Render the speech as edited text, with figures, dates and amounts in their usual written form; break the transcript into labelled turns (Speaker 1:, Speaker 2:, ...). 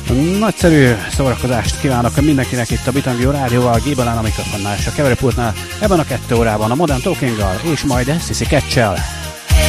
Speaker 1: Nagyszerű szórakozást kívánok mindenkinek itt a Bitangio Rádióval, Gébelán a mikrofonnál és a keverőpultnál ebben a 2 órában a Modern Talkinggal és majd Sissy Catch-el.